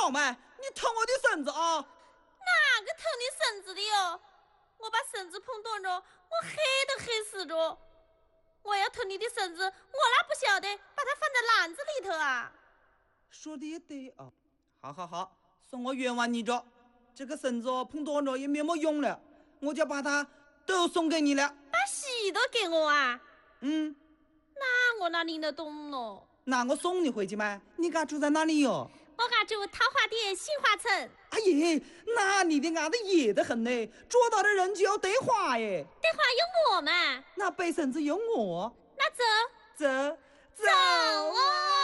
老妹，你疼我的绳子啊！ 哪个疼你绳子的哟？我把绳子碰断着，我黑都黑死着。我要疼你的绳子，我哪不晓得把它放在篮子里头啊？ 说的也对啊。好好好，算我冤枉你着。这个绳子碰断着也没么用了，我就把它都送给你了。 把喜都给我啊？ 嗯， 那我哪领得动咯？ 那我送你回去嘛。你家住在哪里哟？ 我家住桃花店杏花村。 哎耶，那你的伢子野得很呢，捉到的人就要得花耶。 得花有我嘛？ 那背绳子有我。 那走走啊！